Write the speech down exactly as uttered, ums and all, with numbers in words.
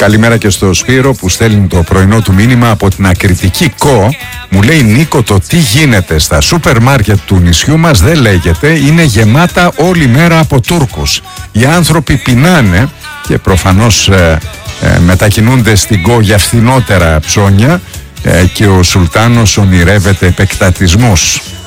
Καλημέρα και στο Σπύρο που στέλνει το πρωινό του μήνυμα από την ακριτική ΚΟ. Μου λέει, Νίκο, το τι γίνεται στα σούπερ μάρκετ του νησιού μας δεν λέγεται, είναι γεμάτα όλη μέρα από Τούρκους. Οι άνθρωποι πεινάνε και προφανώς ε, ε, μετακινούνται στην ΚΟ για φθηνότερα ψώνια ε, και ο Σουλτάνος ονειρεύεται επεκτατισμούς.